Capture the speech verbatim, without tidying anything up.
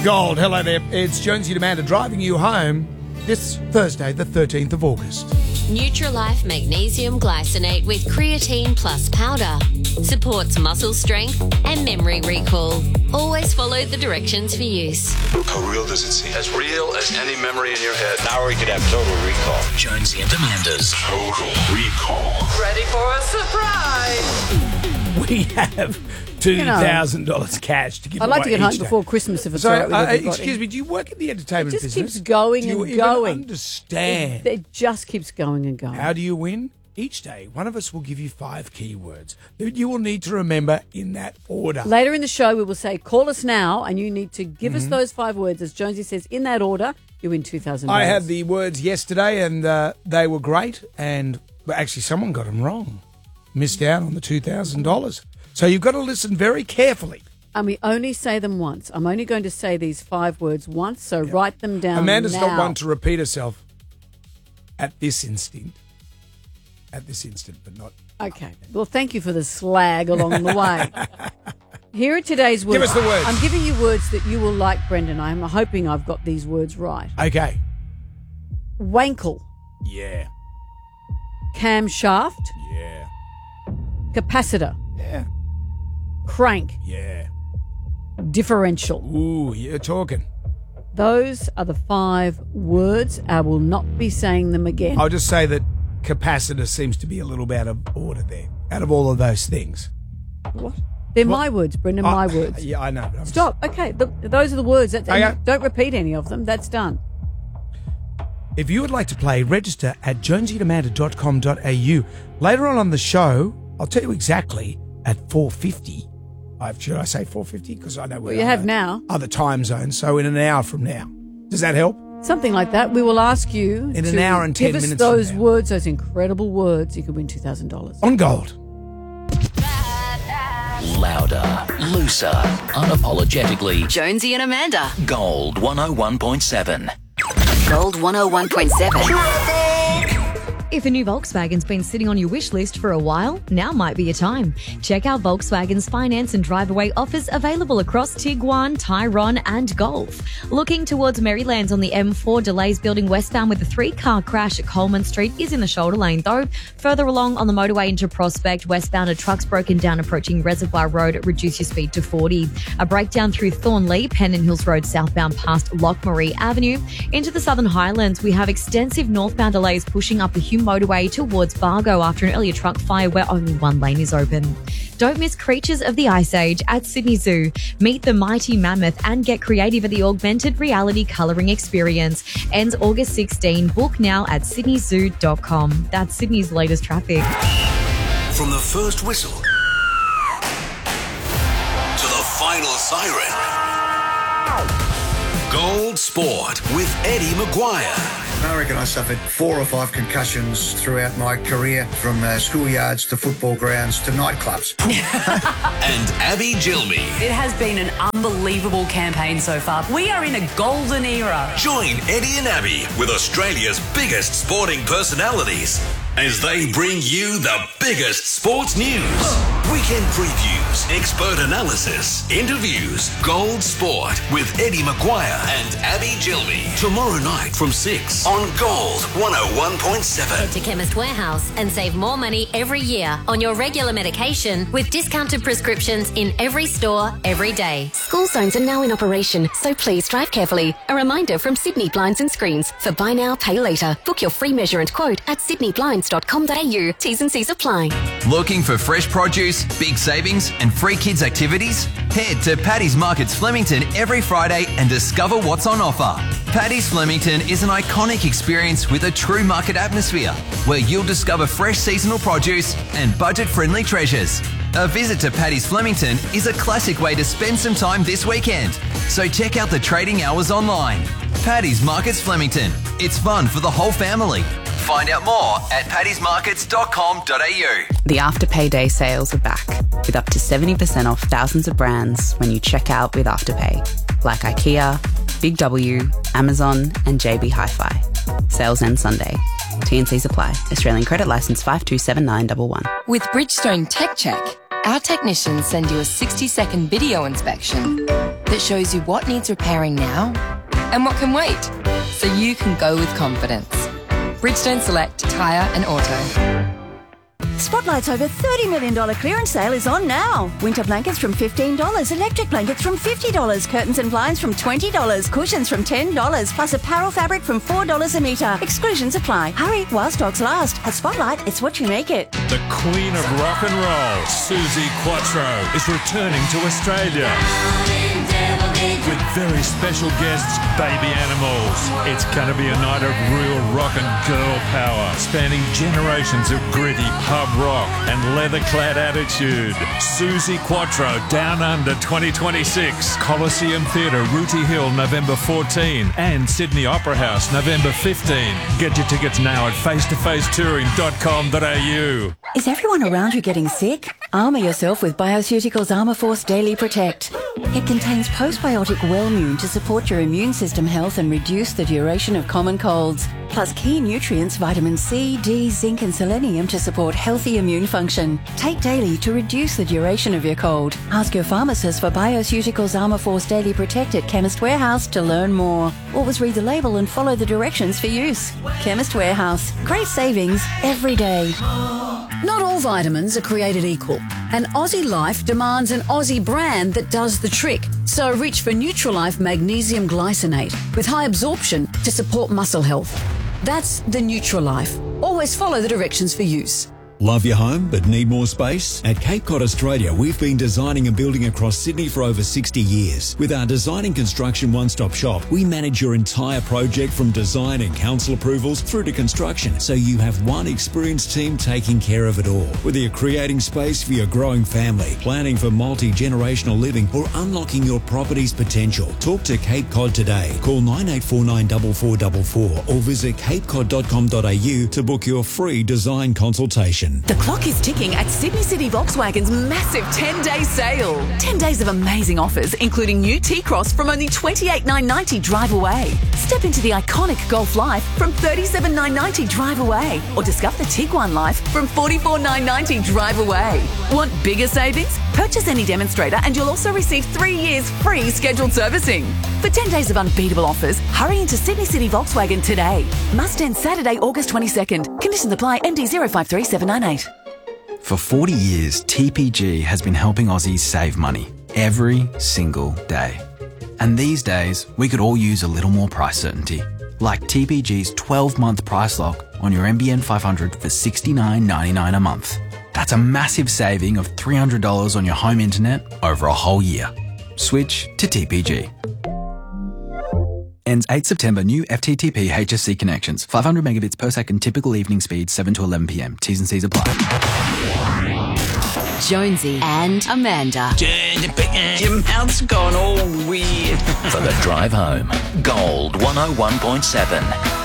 Gold, hello there. It's Jonesy and Amanda driving you home this Thursday, the thirteenth of August. Nutrilife Magnesium Glycinate with Creatine Plus Powder supports muscle strength and memory recall. Always follow the directions for use. How real does it seem? As real as any memory in your head. Now we could have total recall. Jonesy and Amanda's Total Recall. Ready for a surprise? We have two thousand dollars cash to give I'd like away to get home each day. before Christmas if it's So, all right with uh, everybody. excuse me, do you work in the entertainment It just business? keeps going do you and even going. understand? It, it just keeps going and going. How do you win? Each day, one of us will give you five keywords that you will need to remember in that order. Later in the show, we will say, call us now, and you need to give Mm-hmm. us those five words. As Jonesy says, in that order, you win two thousand dollars. I had the words yesterday, and uh, they were great, and well, actually someone got them wrong. Missed out on the two thousand dollars. So you've got to listen very carefully. And we only say them once. I'm only going to say these five words once, so write them down Amanda's now. not one to repeat herself at this instant. At this instant, but not... Okay. Well, thank you for the slag along the way. Here are today's words. Give us the words. I'm giving you words that you will like, Brendan. I'm hoping I've got these words right. Okay. Wankle, Yeah. camshaft, Yeah. capacitor, Yeah. crank, Yeah. differential. Ooh, you're talking. Those are the five words. I will not be saying them again. I'll just say that capacitor seems to be a little bit out of order there, out of all of those things. What? They're What? my words, Brendan, Oh, my words. Yeah, I know. But I'm Stop. Okay, th- those are the words. That's, Okay. Don't repeat any of them. That's done. If you would like to play, register at jonesy and amanda dot com dot a u. Later on on the show, I'll tell you exactly at four fifty. I Should I say four fifty? Because I know where Well, you I have know now. other time zones, so in an hour from now. Does that help? Something like that. We will ask you In an to hour and ten give us minutes from those now. words, those incredible words. You could win two thousand dollars. On Gold. louder, looser, unapologetically. Jonesy and Amanda. Gold one oh one point seven. Gold one oh one point seven. If a new Volkswagen's been sitting on your wish list for a while, now might be your time. Check out Volkswagen's finance and drive-away offers available across Tiguan, Tyrone and Golf. Looking towards Marylands on the M four, delays building westbound with a three-car crash at Coleman Street is in the shoulder lane though. Further along on the motorway into Prospect, westbound a truck's broken down approaching Reservoir Road, reduce your speed to forty. A breakdown through Thornley, Pennant Hills Road southbound past Lockmarie Avenue. Into the Southern Highlands, we have extensive northbound delays pushing up the Hume motorway towards Bargo after an earlier truck fire where only one lane is open. Don't miss Creatures of the Ice Age at Sydney Zoo. Meet the mighty mammoth and get creative at the augmented reality colouring experience. Ends August sixteenth. Book now at sydney zoo dot com. That's Sydney's latest traffic. From the first whistle to the final siren. Gold Sport with Eddie Maguire. I reckon I suffered four or five concussions throughout my career, from uh, schoolyards to football grounds to nightclubs. And Abby Gilmy. It has been an unbelievable campaign so far. We are in a golden era. Join Eddie and Abby with Australia's biggest sporting personalities as they bring you the biggest sports news. Weekend previews, expert analysis, interviews. Gold Sport with Eddie Maguire and Abby Gilmy. Tomorrow night from six on Gold one oh one point seven. Head to Chemist Warehouse and save more money every year on your regular medication with discounted prescriptions in every store, every day. School zones are now in operation, so please drive carefully. A reminder from Sydney Blinds and Screens. For buy now, pay later. Book your free measure and quote at sydney blinds dot com dot a u. T's and C's apply. Looking for fresh produce, big savings and free kids activities? Head to Paddy's Markets Flemington every Friday and discover what's on offer. Paddy's Flemington is an iconic experience with a true market atmosphere where you'll discover fresh seasonal produce and budget-friendly treasures. A visit to Paddy's Flemington is a classic way to spend some time this weekend, so check out the trading hours online. Paddy's Markets Flemington. It's fun for the whole family. Find out more at paddys markets dot com dot a u. The Afterpay Day sales are back with up to seventy percent off thousands of brands when you check out with Afterpay, like IKEA, Big W, Amazon and J B Hi-Fi. Sales end Sunday. T and C's apply. Australian credit licence five two seven nine one one. With Bridgestone Tech Check, our technicians send you a sixty second video inspection. that shows you what needs repairing now and what can wait, so you can go with confidence. Bridgestone Select Tyre and Auto. Spotlight's over thirty million dollars clearance sale is on now. Winter blankets from fifteen dollars, electric blankets from fifty dollars, curtains and blinds from twenty dollars, cushions from ten dollars, plus apparel fabric from four dollars a metre. Exclusions apply. Hurry while stocks last. At Spotlight, it's what you make it. The Queen of Rock and Roll, Suzi Quatro, is returning to Australia. With very special guests, Baby Animals. It's going to be a night of real rock and girl power, spanning generations of gritty pub rock and leather-clad attitude. Suzi Quatro, Down Under twenty twenty-six. Coliseum Theatre, Rooty Hill, November fourteenth. And Sydney Opera House, November fifteenth. Get your tickets now at face to face touring dot com dot a u. Is everyone around you getting sick? Armour yourself with Bioceuticals Armour Force Daily Protect. It contains postbiotic Wellmune to support your immune system health and reduce the duration of common colds. Plus key nutrients, vitamin C, D, zinc and selenium to support healthy immune function. Take daily to reduce the duration of your cold. Ask your pharmacist for Bioceuticals Armour Force Daily Protect at Chemist Warehouse to learn more. Always read the label and follow the directions for use. Chemist Warehouse. Great savings every day. Not all vitamins are created equal, and Aussie Life demands an Aussie brand that does the trick. So reach for Nutrilife Magnesium Glycinate with high absorption to support muscle health. That's the Nutrilife. Always follow the directions for use. Love your home but need more space? At Cape Cod Australia, we've been designing and building across Sydney for over sixty years. With our design and construction one-stop shop, we manage your entire project from design and council approvals through to construction, so you have one experienced team taking care of it all. Whether you're creating space for your growing family, planning for multi-generational living, or unlocking your property's potential, talk to Cape Cod today. Call nine eight four nine four four four four or visit cape cod dot com dot a u to book your free design consultation. The clock is ticking at Sydney City Volkswagen's massive ten-day sale. ten days of amazing offers, including new T-Cross from only twenty-eight thousand nine hundred ninety drive away. Step into the iconic Golf Life from thirty-seven thousand nine hundred ninety drive away. Or discover the Tiguan Life from forty-four thousand nine hundred ninety drive away. Want bigger savings? Purchase any demonstrator and you'll also receive three years free scheduled servicing. For ten days of unbeatable offers, hurry into Sydney City Volkswagen today. Must end Saturday, August twenty-second. Conditions apply. M D zero five three seven nine eight. For forty years, T P G has been helping Aussies save money every single day. And these days, we could all use a little more price certainty. Like T P G's twelve-month price lock on your M B N five hundred for sixty-nine ninety-nine a month. That's a massive saving of three hundred dollars on your home internet over a whole year. Switch to T P G. Ends eighth September. New F T T P H S C connections. five hundred megabits per second. Typical evening speed seven to eleven p m. T's and C's apply. Jonesy and Amanda. Your mouth's gone all weird. For the drive home, Gold one oh one point seven.